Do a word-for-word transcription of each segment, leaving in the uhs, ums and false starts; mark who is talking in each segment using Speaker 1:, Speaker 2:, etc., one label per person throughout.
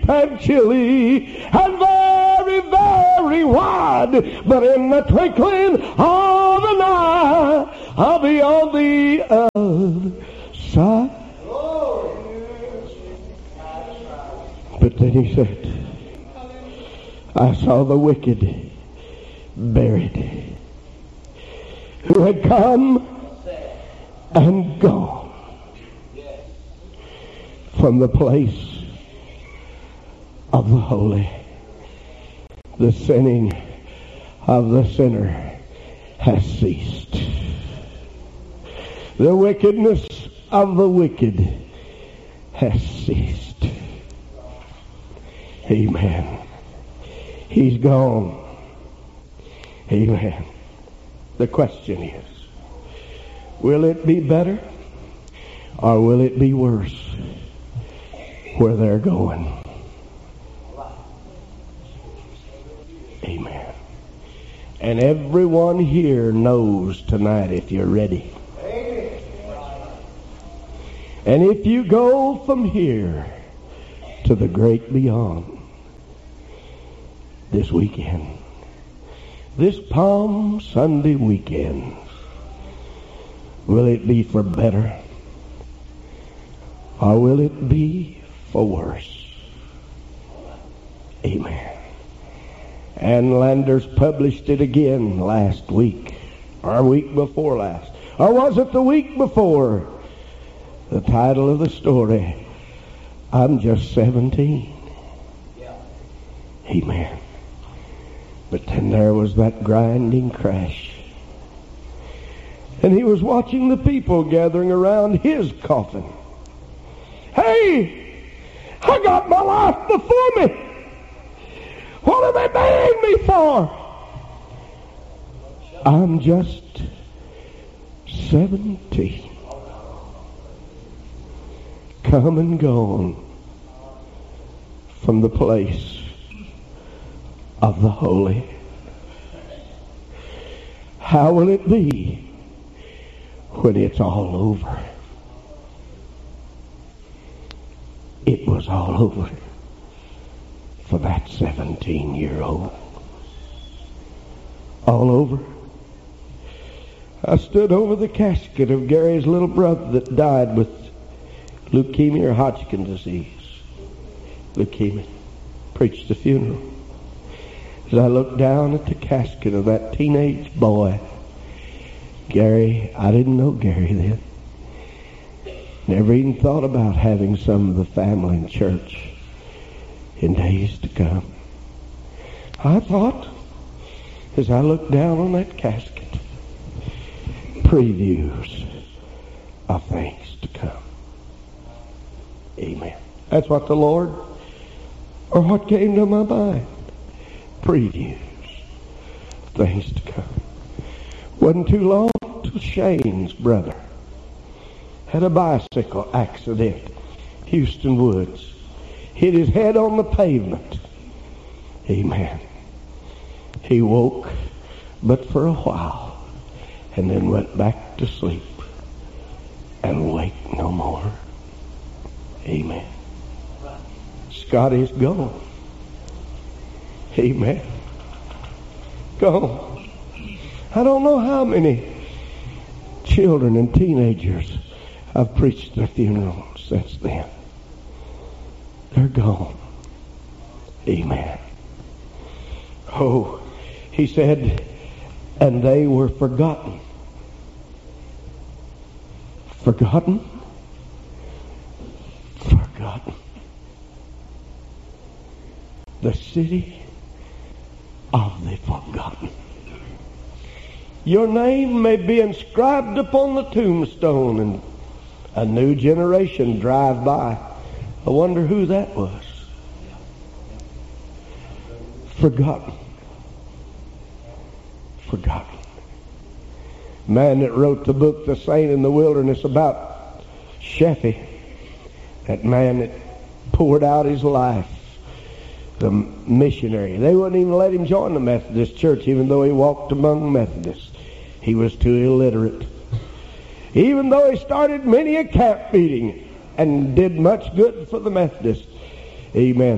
Speaker 1: deep and chilly and very, very wide, but in the twinkling of an eye, I'll be on the other side. But then he said, I saw the wicked buried, who had come and gone from the place of the holy. The sinning of the sinner has ceased. The wickedness of the wicked has ceased. Amen. He's gone. Amen. The question is, will it be better or will it be worse where they're going? Amen. And everyone here knows tonight if you're ready. And if you go from here to the great beyond this weekend, this Palm Sunday weekend, will it be for better or will it be for worse? Amen. And Landers published it again last week, or a week before last. Or was it the week before? The title of the story, I'm just seventeen. Amen. But then there was that grinding crash. And he was watching the people gathering around his coffin. Hey, I got my life before me. What are they burying me for? I'm just seventeen. Come and gone from the place of the holy. How will it be when it's all over? It was all over for that seventeen-year-old. All over. I stood over the casket of Gary's little brother that died with leukemia or Hodgkin disease. Leukemia. Preached the funeral. As I looked down at the casket of that teenage boy, Gary, I didn't know Gary then. Never even thought about having some of the family in church in days to come. I thought, as I looked down on that casket, previews of things to come. Amen. That's what the Lord, or what came to my mind. Previews of things to come. Wasn't too long till Shane's brother had a bicycle accident. Houston Woods. Hit his head on the pavement. Amen. He woke, but for a while, and then went back to sleep and wake no more. Amen. Scotty's gone. Amen. Gone. I don't know how many children and teenagers I've preached their funeral since then. They're gone. Amen. Oh, he said, and they were forgotten. Forgotten? Forgotten. The city of the forgotten. Your name may be inscribed upon the tombstone and a new generation drive by. I wonder who that was. Forgotten. Forgotten. Man that wrote the book, The Saint in the Wilderness, about Sheffy. That man that poured out his life. The missionary. They wouldn't even let him join the Methodist church, even though he walked among Methodists. He was too illiterate. Even though he started many a camp meeting and did much good for the Methodists. Amen.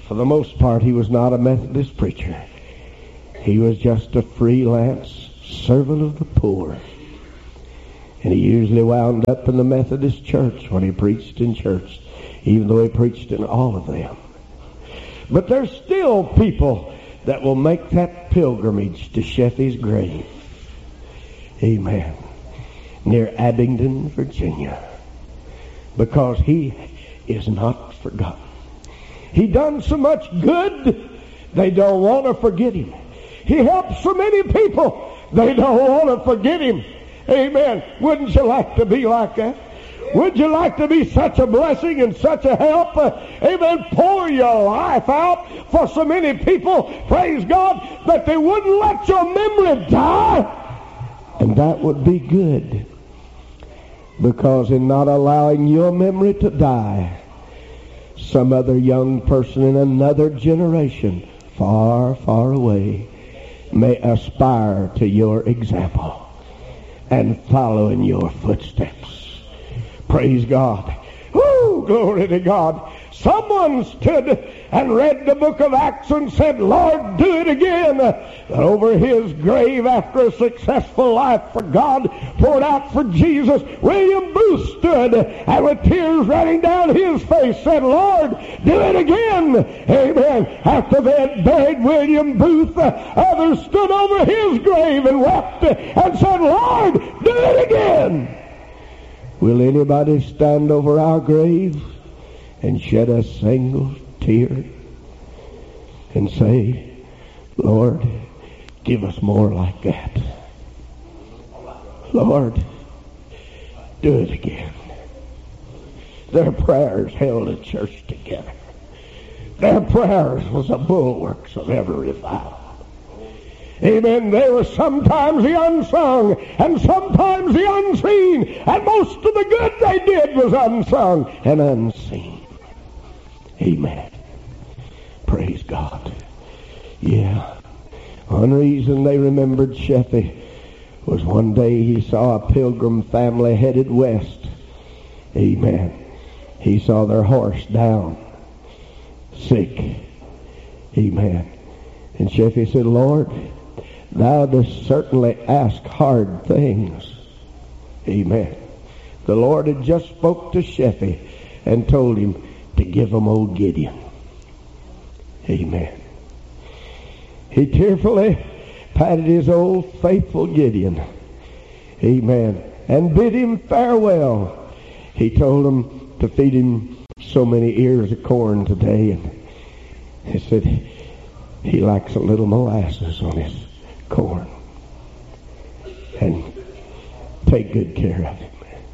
Speaker 1: for the most part, he was not a Methodist preacher. He was just a freelance servant of the poor. And he usually wound up in the Methodist church when he preached in church, even though he preached in all of them. But there's still people that will make that pilgrimage to Sheffey's grave. Amen. Near Abingdon, Virginia. Because he is not forgotten. He done so much good, they don't want to forget him. He helped so many people, they don't want to forget him. Amen. Wouldn't you like to be like that? Would you like to be such a blessing and such a help? Uh, amen. Pour your life out for so many people, praise God, that they wouldn't let your memory die. And that would be good. Because in not allowing your memory to die, some other young person in another generation, far, far away, may aspire to your example and follow in your footsteps. Praise God. Woo, glory to God. Someone stood and read the book of Acts and said, Lord, do it again. That over his grave, after a successful life for God, poured out for Jesus, William Booth stood and with tears running down his face said, Lord, do it again. Amen. After they had buried William Booth, others stood over his grave and wept and said, Lord, do it again. Will anybody stand over our grave and shed a single tear and say, Lord, give us more like that. Lord, do it again. Their prayers held a church together. Their prayers was the bulwarks of every revival. Amen. They were sometimes the unsung and sometimes the unseen. And most of the good they did was unsung and unseen. Amen. Praise God. Yeah. One reason they remembered Sheffey was one day he saw a pilgrim family headed west. Amen. He saw their horse down, sick. Amen. And Sheffey said, Lord, thou dost certainly ask hard things. Amen. The Lord had just spoke to Sheffey and told him to give him old Gideon. Amen. He tearfully patted his old faithful Gideon. Amen. And bid him farewell. He told him to feed him so many ears of corn today. And he said he likes a little molasses on his corn. And take good care of him.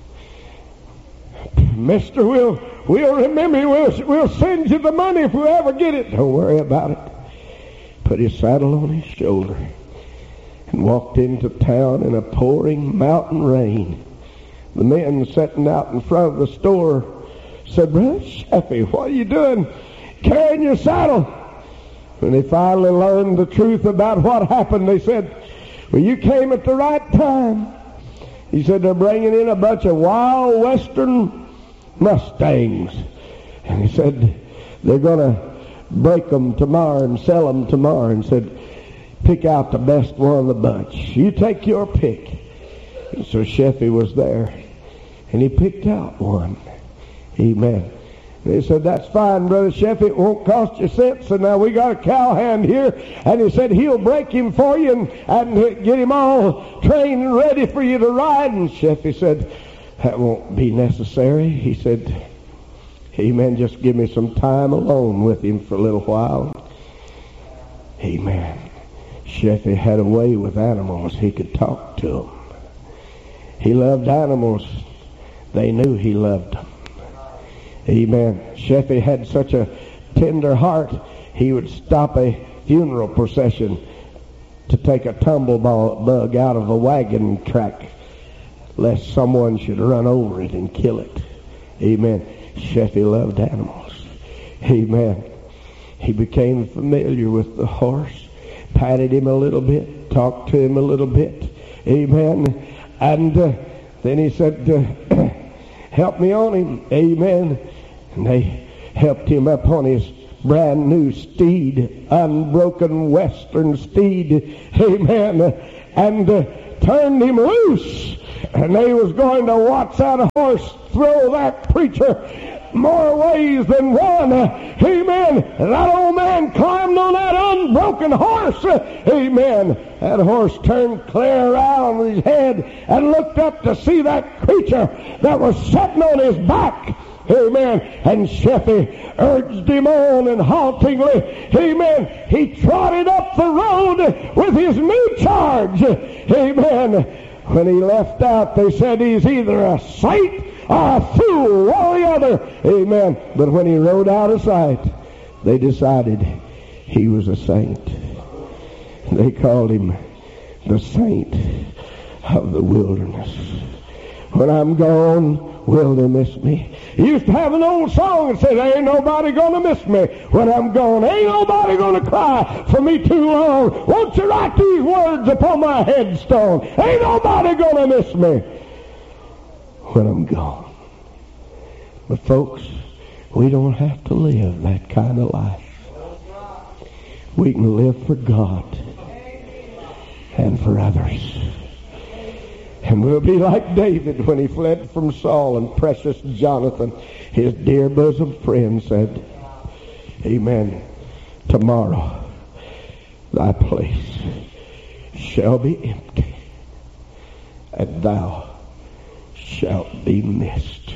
Speaker 1: Mister, we'll, we'll remember you. We'll, we'll send you the money if we ever get it. Don't worry about it. Put his saddle on his shoulder and walked into town in a pouring mountain rain. The men sitting out in front of the store said, Brother Sheffey, what are you doing carrying your saddle? When they finally learned the truth about what happened, they said, well, you came at the right time. He said, they're bringing in a bunch of wild western Mustangs. And he said, they're going to break them tomorrow and sell them tomorrow. And said, pick out the best one of the bunch. You take your pick. And so Sheffey was there. And he picked out one. Amen. They said, that's fine, Brother Sheffey. It won't cost you cents. And now we got a cowhand here. And he said, he'll break him for you and, and get him all trained and ready for you to ride. And Sheffey said, that won't be necessary. He said, amen, just give me some time alone with him for a little while. Amen. Sheffey had a way with animals. He could talk to them. He loved animals. They knew he loved them. Amen. Sheffey had such a tender heart, he would stop a funeral procession to take a tumble bug out of a wagon track, lest someone should run over it and kill it. Amen. Sheffey loved animals. Amen. He became familiar with the horse, patted him a little bit, talked to him a little bit. Amen. And uh, then he said, uh, help me on him. Amen. And they helped him up on his brand new steed, unbroken western steed, amen, and uh, turned him loose. And they was going to watch that horse throw that preacher more ways than one. Amen. And that old man climbed on that unbroken horse. Amen. That horse turned clear around with his head and looked up to see that creature that was sitting on his back. Amen. And Sheffy urged him on, and haltingly, amen, he trotted up the road with his new charge. Amen. When he left out, they said he's either a saint or a fool, one or the other. Amen. But when he rode out of sight, they decided he was a saint. They called him the saint of the wilderness. When I'm gone, will they miss me? He used to have an old song that said, ain't nobody gonna miss me when I'm gone. Ain't nobody gonna cry for me too long. Won't you write these words upon my headstone? Ain't nobody gonna miss me when I'm gone. But folks, we don't have to live that kind of life. We can live for God and for others. And we'll be like David when he fled from Saul, and precious Jonathan, his dear bosom friend, said, amen, tomorrow thy place shall be empty, and thou shalt be missed.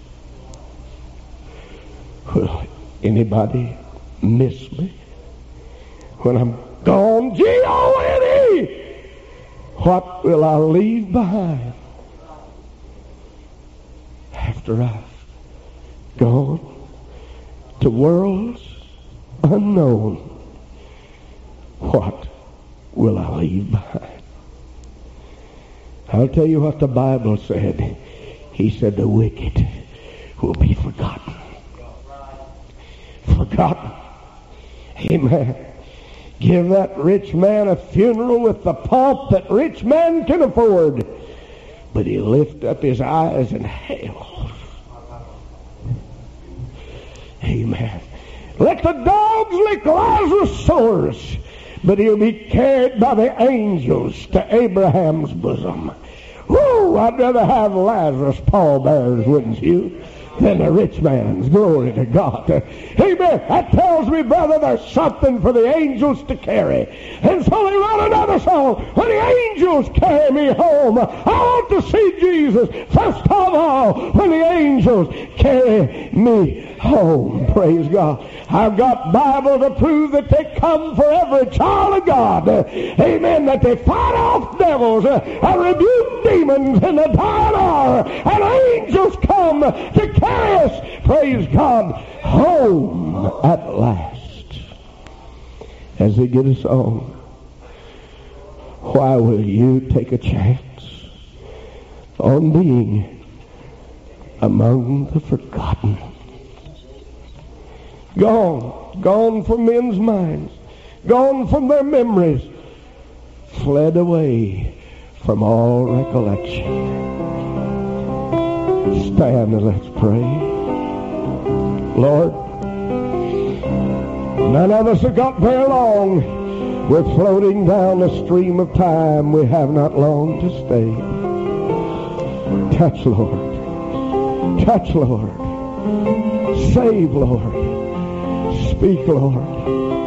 Speaker 1: Will anybody miss me when I'm gone? G O N E! What will I leave behind after I've gone to worlds unknown? What will I leave behind? I'll tell you what the Bible said. He said the wicked will be forgotten. Forgotten. Amen. Give that rich man a funeral with the pomp that rich man can afford, but he'll lift up his eyes in hell. Amen. Let the dogs lick Lazarus' sores, but he'll be carried by the angels to Abraham's bosom. Woo! I'd rather have Lazarus' pallbearers, wouldn't you, than the rich man's. Glory to God. Amen. That tells me, brother, there's something for the angels to carry. And so they wrote another song. When the angels carry me home, I want to see Jesus first of all. When the angels carry me home. Praise God. I've got Bible to prove that they come for every child of God. Amen. That they fight off devils and rebuke demons in the dying hour. And angels come to carry us, praise God, home at last. As they get us on, why will you take a chance on being among the forgotten? Gone, gone from men's minds, gone from their memories, fled away from all recollection. Stand and let's pray. Lord, none of us have got very long. We're floating down the stream of time. We have not long to stay. Touch, Lord. Touch, Lord. Save, Lord. Speak, Lord.